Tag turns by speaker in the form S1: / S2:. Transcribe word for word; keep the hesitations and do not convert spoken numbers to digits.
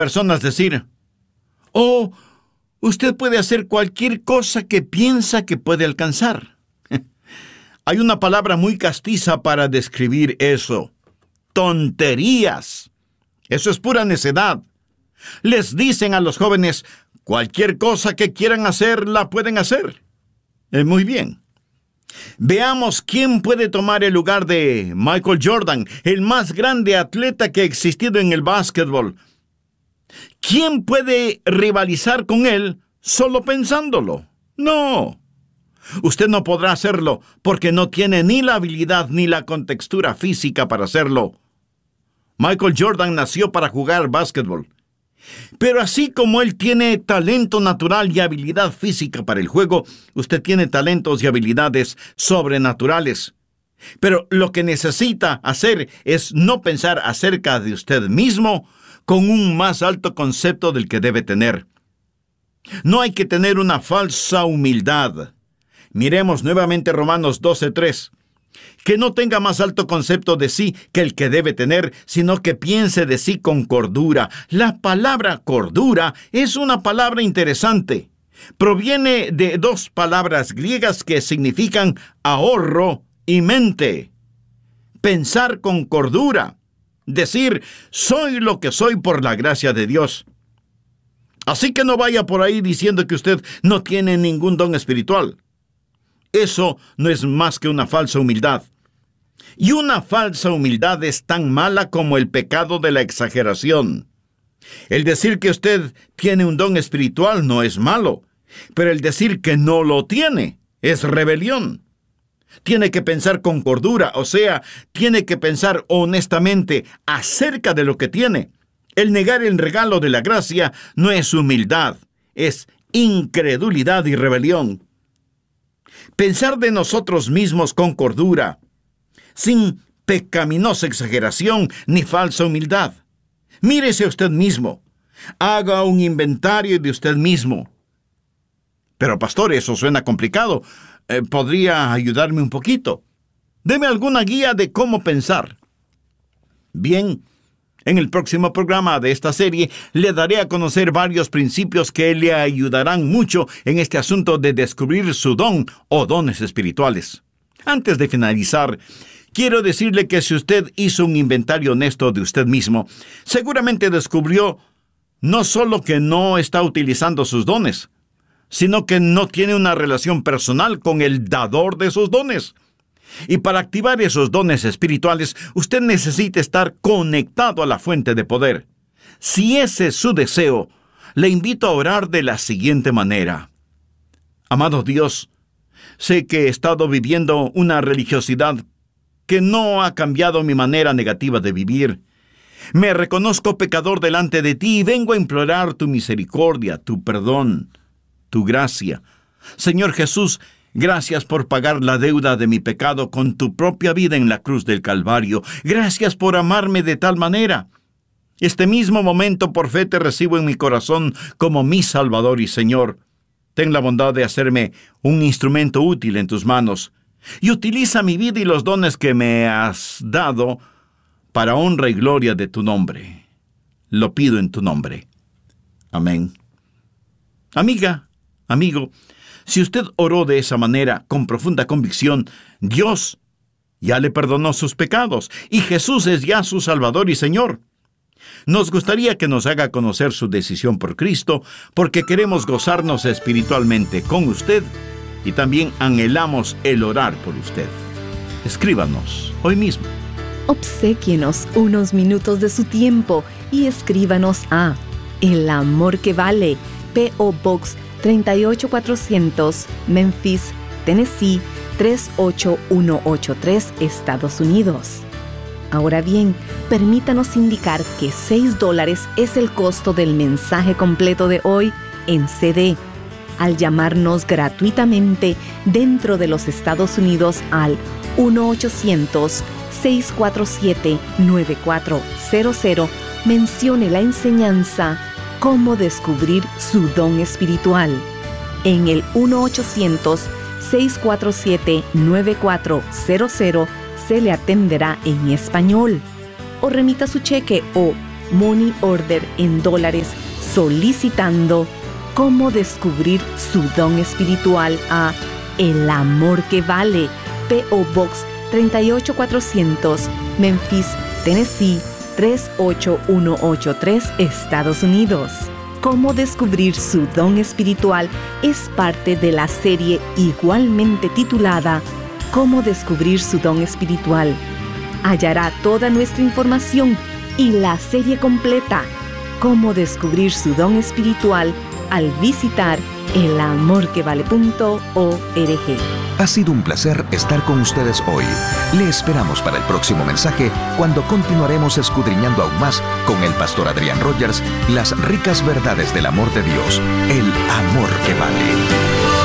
S1: personas decir: oh, usted puede hacer cualquier cosa que piensa que puede alcanzar. Hay una palabra muy castiza para describir eso: tonterías. Eso es pura necedad. Les dicen a los jóvenes: cualquier cosa que quieran hacer, la pueden hacer. Eh, muy bien. Veamos quién puede tomar el lugar de Michael Jordan, el más grande atleta que ha existido en el básquetbol. ¿Quién puede rivalizar con él solo pensándolo? No. Usted no podrá hacerlo porque no tiene ni la habilidad ni la contextura física para hacerlo. Michael Jordan nació para jugar básquetbol. Pero así como él tiene talento natural y habilidad física para el juego, usted tiene talentos y habilidades sobrenaturales. Pero lo que necesita hacer es no pensar acerca de usted mismo con un más alto concepto del que debe tener. No hay que tener una falsa humildad. Miremos nuevamente Romanos doce tres. Que no tenga más alto concepto de sí que el que debe tener, sino que piense de sí con cordura. La palabra cordura es una palabra interesante. Proviene de dos palabras griegas que significan ahorro y mente. Pensar con cordura. Decir: soy lo que soy por la gracia de Dios. Así que no vaya por ahí diciendo que usted no tiene ningún don espiritual. Eso no es más que una falsa humildad. Y una falsa humildad es tan mala como el pecado de la exageración. El decir que usted tiene un don espiritual no es malo, pero el decir que no lo tiene es rebelión. Tiene que pensar con cordura, o sea, tiene que pensar honestamente acerca de lo que tiene. El negar el regalo de la gracia no es humildad, es incredulidad y rebelión. Pensar de nosotros mismos con cordura, sin pecaminosa exageración ni falsa humildad. Mírese a usted mismo. Haga un inventario de usted mismo. Pero, pastor, eso suena complicado. Eh, ¿Podría ayudarme un poquito? Deme alguna guía de cómo pensar. Bien, en el próximo programa de esta serie le daré a conocer varios principios que le ayudarán mucho en este asunto de descubrir su don o dones espirituales. Antes de finalizar, quiero decirle que si usted hizo un inventario honesto de usted mismo, seguramente descubrió no solo que no está utilizando sus dones, sino que no tiene una relación personal con el dador de esos dones. Y para activar esos dones espirituales, usted necesita estar conectado a la fuente de poder. Si ese es su deseo, le invito a orar de la siguiente manera. Amado Dios, sé que he estado viviendo una religiosidad que no ha cambiado mi manera negativa de vivir. Me reconozco pecador delante de ti y vengo a implorar tu misericordia, tu perdón, tu gracia. Señor Jesús, gracias por pagar la deuda de mi pecado con tu propia vida en la cruz del Calvario. Gracias por amarme de tal manera. Este mismo momento por fe te recibo en mi corazón como mi Salvador y Señor. Ten la bondad de hacerme un instrumento útil en tus manos y utiliza mi vida y los dones que me has dado para honra y gloria de tu nombre. Lo pido en tu nombre. Amén. Amiga, amigo, si usted oró de esa manera, con profunda convicción, Dios ya le perdonó sus pecados y Jesús es ya su Salvador y Señor. Nos gustaría que nos haga conocer su decisión por Cristo, porque queremos gozarnos espiritualmente con usted y también anhelamos el orar por usted. Escríbanos hoy mismo.
S2: Obséquienos unos minutos de su tiempo y escríbanos a El Amor que Vale, P O Box tres ocho cuatrocientos, Memphis, Tennessee tres ocho uno ocho tres, Estados Unidos. Ahora bien, permítanos indicar que seis dólares es el costo del mensaje completo de hoy en C D. Al llamarnos gratuitamente dentro de los Estados Unidos al uno ochocientos, seis cuatro siete, nueve cuatro cero cero, mencione la enseñanza Cómo descubrir su don espiritual. En el uno ochocientos, seis cuatro siete, nueve cuatro cero cero se le atenderá en español. O remita su cheque o money order en dólares solicitando cómo descubrir su don espiritual a El Amor que Vale, P O Box tres ocho cuatrocientos, Memphis, Tennessee tres ocho uno ocho tres, Estados Unidos. Cómo descubrir su don espiritual es parte de la serie igualmente titulada Cómo descubrir su don espiritual. Hallará toda nuestra información y la serie completa Cómo descubrir su don espiritual al visitar el amor que vale punto org.
S3: Ha sido un placer estar con ustedes hoy. Le esperamos para el próximo mensaje, cuando continuaremos escudriñando aún más con el pastor Adrián Rogers las ricas verdades del amor de Dios, el amor que vale.